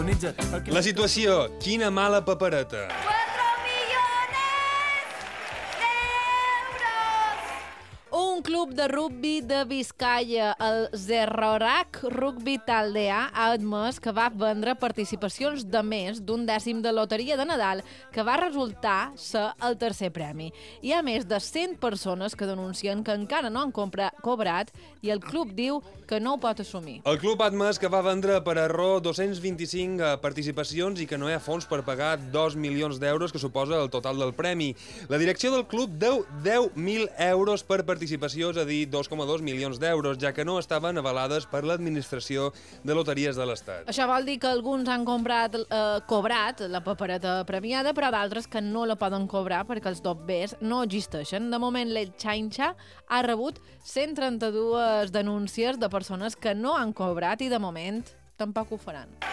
Sintonitza't. La situació, quina mala papereta. 4 millones d'euros! Un club de rugbi de Vizcaya, el Zerrorak Rugby Taldea, ha admès que va vendre participacions de més d'un dècim de loteria de Nadal, que va resultar ser el tercer premi. Hi ha més de 100 persones que denuncien que encara no han cobrat i el club diu que no ho pot assumir. El club ha admès que va vendre per error 225 participacions i que no hi ha fons per pagar 2 milions d'euros, que suposa el total del premi. La direcció del club deu 10.000 euros per participació, és a dir, 2,2 milions d'euros, ja que no estaven avalades per l'administració de loteries de l'Estat. Això vol dir que alguns han cobrat la papereta premiada, però d'altres que no la poden cobrar perquè els dobbers no existeixen. De moment, l'Elxanxa ha rebut 132 denúncies de persones que no han cobrat i, de moment, tampoc ho faran.